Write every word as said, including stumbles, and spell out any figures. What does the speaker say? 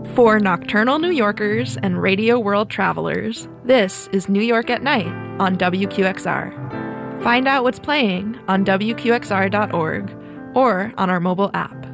For nocturnal New Yorkers and radio world travelers, this is New York at Night on W Q X R. Find out what's playing on W Q X R dot org or on our mobile app.